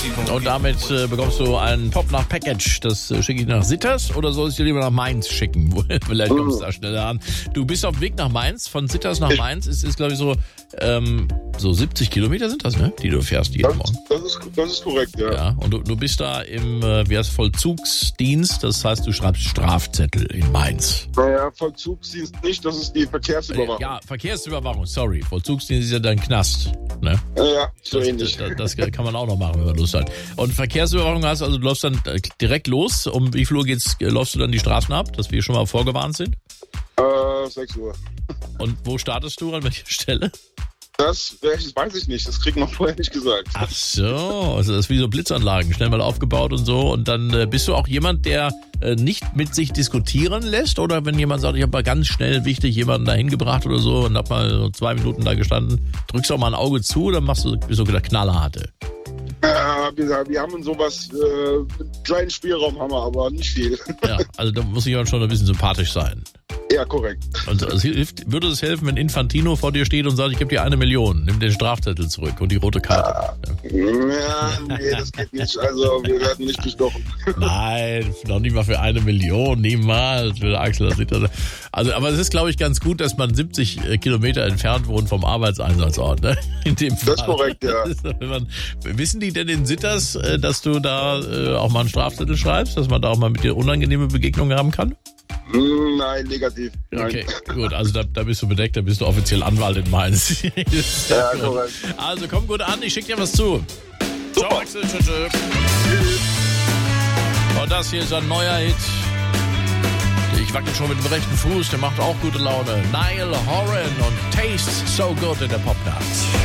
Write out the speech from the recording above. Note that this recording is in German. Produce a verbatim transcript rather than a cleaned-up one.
Und damit äh, bekommst du ein Pop-Nach-Package. Das äh, schicke ich nach Sitters oder soll ich dir lieber nach Mainz schicken? Vielleicht kommst du da schneller an. Du bist auf dem Weg nach Mainz. Von Sitters nach Mainz ist, ist glaube ich, so, ähm, so siebzig Kilometer sind das, ne? Die du fährst jeden Das, Morgen. das, ist, das ist korrekt, ja. Ja, und du, du bist da im äh, wie heißt, Vollzugsdienst. Das heißt, du schreibst Strafzettel in Mainz. Naja, Vollzugsdienst nicht, das ist die Verkehrsüberwachung. Ja, Verkehrsüberwachung, sorry. Vollzugsdienst ist ja dein Knast, ne? Ja, ja, so Das, ähnlich. das, das kann man auch noch machen, wenn man Lust hat. Und Verkehrsüberwachung heißt also, du läufst dann direkt los. Um wie viel Uhr geht's, läufst du dann die Straßen ab, dass wir schon mal vorgewarnt sind? Äh, sechs Uhr. Und wo startest du, an welcher Stelle? Das, das weiß ich nicht, das kriegt man vorher nicht gesagt. Ach so, also das ist wie so Blitzanlagen, schnell mal aufgebaut und so. Und dann äh, bist du auch jemand, der äh, nicht mit sich diskutieren lässt? Oder wenn jemand sagt, ich habe mal ganz schnell wichtig jemanden da hingebracht oder so und hab mal so zwei Minuten da gestanden, drückst du auch mal ein Auge zu oder machst du so wieder knallharte? Ja, wir, wir haben sowas, äh, einen kleinen Spielraum haben wir, aber nicht viel. Ja, also da muss jemand schon ein bisschen sympathisch sein. Ja, korrekt. Und es hilft, würde es helfen, wenn Infantino vor dir steht und sagt, ich gebe dir eine Million, nimm den Strafzettel zurück und die rote Karte. Ja, nee, das geht nicht. Also, wir werden nicht bestochen. Nein, noch nicht mal für eine Million, niemals. Für Axel, das sieht das, also, aber es ist, glaube ich, ganz gut, dass man siebzig Kilometer entfernt wohnt vom Arbeitseinsatzort. Ne? In dem Fall. Das ist korrekt, ja. Wenn man, wissen die denn in Sitters, dass du da äh, auch mal einen Strafzettel schreibst, dass man da auch mal mit dir unangenehme Begegnungen haben kann? Nein, negativ. Nein. Okay, gut, also da, da bist du bedeckt, da bist du offiziell Anwalt in Mainz. Ja, korrekt. Also komm gut an, ich schick dir was zu. Super. Ciao, Axel, tschüss. Und das hier ist ein neuer Hit. Ich wackel schon mit dem rechten Fuß, der macht auch gute Laune. Niall Horan und Taste So Good in der Popnacht.